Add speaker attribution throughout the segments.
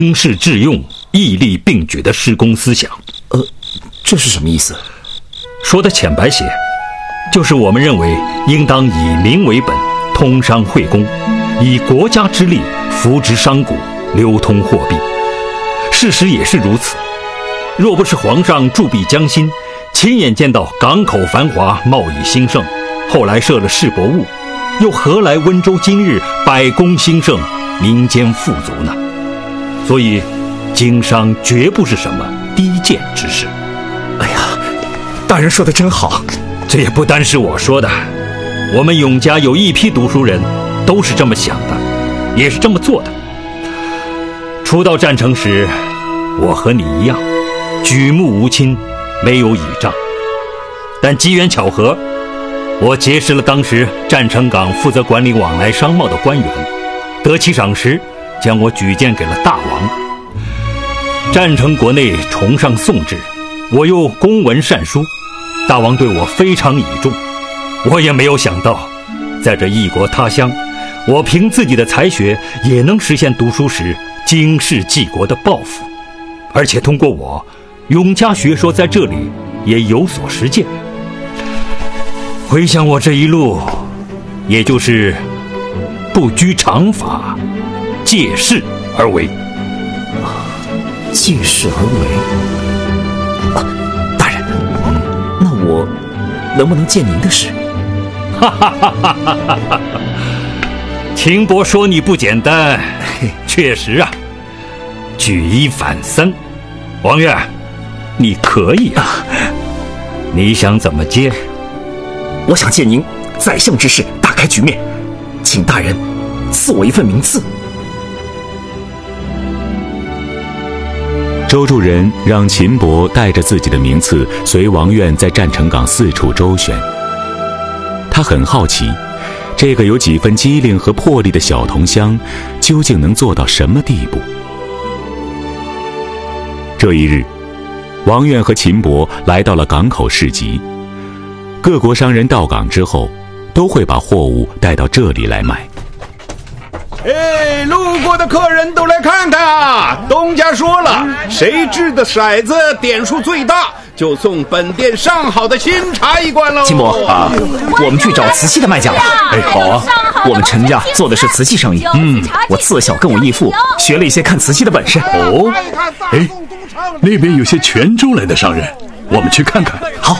Speaker 1: 经世致用、义利并举的施工思想。
Speaker 2: 这是什么意思？
Speaker 1: 说的浅白些，就是我们认为应当以民为本，通商惠公，以国家之力扶植商贾，流通货币。事实也是如此。若不是皇上驻跸江心，亲眼见到港口繁华，贸易兴盛，后来设了世博物，又何来温州今日百工兴盛，民间富足呢？所以经商绝不是什么低贱之事。
Speaker 2: 哎呀，大人说的真好。
Speaker 1: 这也不单是我说的，我们永嘉有一批读书人都是这么想的，也是这么做的。初到占城时，我和你一样，举目无亲，没有倚仗。但机缘巧合，我结识了当时占城港负责管理往来商贸的官员，得其赏识，将我举荐给了大王。占城国内崇尚宋制，我又公文善书，大王对我非常倚重。我也没有想到，在这异国他乡，我凭自己的才学也能实现读书时经世济国的抱负，而且通过我，永嘉学说在这里也有所实践。回想我这一路，也就是不拘常法，借势而为。
Speaker 2: 借势而为。大人，那我能不能见您的事？
Speaker 1: 秦伯说你不简单，确实啊，举一反三。王爷，你可以啊。你想怎么接？
Speaker 2: 我想借您宰相之事，大开局面，请大人赐我一份名次。
Speaker 3: 周助人让秦伯带着自己的名次随王院在占城港四处周旋。他很好奇，这个有几分机灵和魄力的小同乡究竟能做到什么地步。这一日，王院和秦伯来到了港口市集。各国商人到港之后，都会把货物带到这里来卖。
Speaker 4: 路过的客人都来看看，东家说了，谁掷的骰子点数最大，就送本店上好的新茶一罐喽。
Speaker 2: 秦伯啊，我们去找瓷器的卖家吧。
Speaker 4: 好啊，
Speaker 2: 我们陈家做的是瓷器生意。我自小跟我义父学了一些看瓷器的本事。
Speaker 5: 那边有些泉州来的商人，我们去看看。
Speaker 2: 好。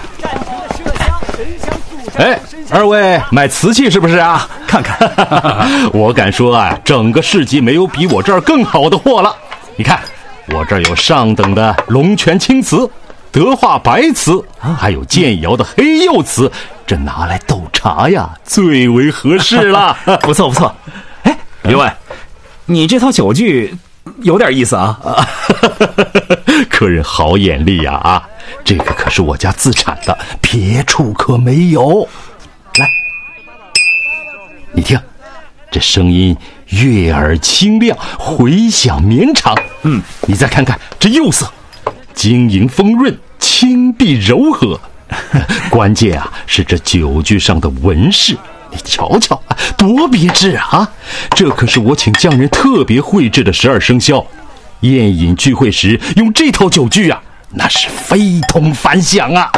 Speaker 4: 二位买瓷器是不是啊？
Speaker 2: 看看。
Speaker 4: 我敢说啊，整个市集没有比我这儿更好的货了。你看，我这儿有上等的龙泉青瓷、德化白瓷，还有建窑的黑釉瓷，这拿来斗茶呀，最为合适了。
Speaker 2: 不错不错。员外，你这套酒具有点意思啊。
Speaker 4: 客人好眼力呀啊！这个可是我家自产的，别处可没有。来，你听，这声音悦耳清亮，回响绵长。你再看看这釉色，晶莹丰润，青碧柔和。关键啊是这酒具上的纹饰，你瞧瞧，多别致啊！这可是我请匠人特别绘制的12生肖，宴饮聚会时用这套酒具啊，那是非同凡响啊！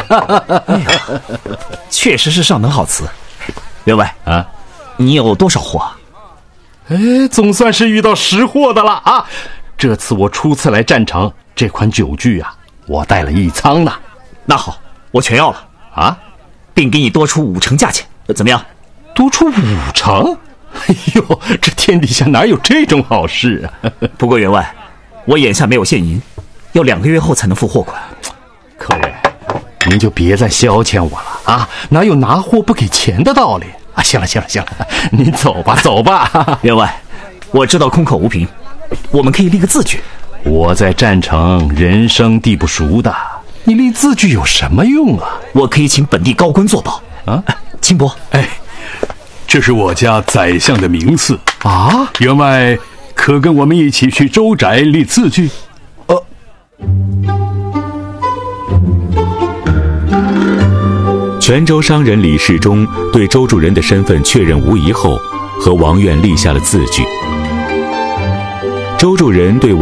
Speaker 2: 确实是上等好瓷。员外
Speaker 4: 啊，
Speaker 2: 你有多少货？
Speaker 4: 总算是遇到识货的了啊！这次我初次来占城，这款酒具啊，我带了1仓呢。
Speaker 2: 那好，我全要了
Speaker 4: 啊，
Speaker 2: 并给你多出5成价钱，怎么样？
Speaker 4: 多出5成？哎呦，这天底下哪有这种好事啊！
Speaker 2: 不过员外，我眼下没有现银，要2个月后才能付货款。
Speaker 4: 客人，您就别再消遣我了啊！哪有拿货不给钱的道理啊？行了，您走吧。
Speaker 2: 员外，我知道空口无凭，我们可以立个字据。
Speaker 4: 我在占城人生地不熟的，你立字据有什么用啊？
Speaker 2: 我可以请本地高官作保啊。秦伯，
Speaker 5: 这是我家宰相的名次
Speaker 4: 啊！
Speaker 5: 员外可跟我们一起去周宅立字据？
Speaker 3: 泉州商人李世忠对周助人的身份确认无疑后，和王院立下了字据。 周主人对